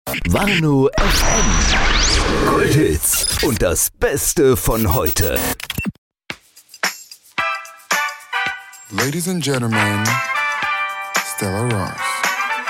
Warnow FM. Kulthits und das Beste von heute. Ladies and gentlemen, Stella Ross.